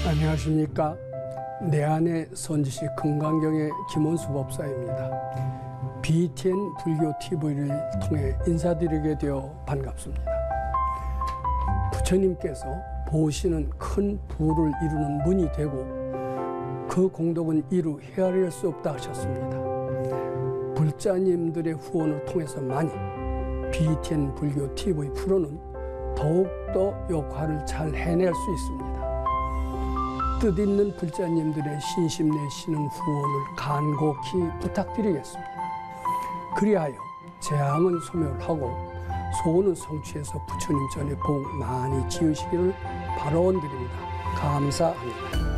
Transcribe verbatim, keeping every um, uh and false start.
안녕하십니까. 내 안의 선지식 금강경의 김원수 법사입니다. 비티엔 불교 티비를 통해 인사드리게 되어 반갑습니다. 부처님께서 보시는 큰 부를 이루는 문이 되고 그 공덕은 이루 헤아릴 수 없다 하셨습니다. 불자님들의 후원을 통해서만이 비티엔 불교 티비 프로는 더욱더 역할을 잘 해낼 수 있습니다. 뜻있는 불자님들의 신심 내시는 후원을 간곡히 부탁드리겠습니다. 그리하여 재앙은 소멸하고 소원은 성취해서 부처님 전에 복 많이 지으시기를 바라원드립니다. 감사합니다.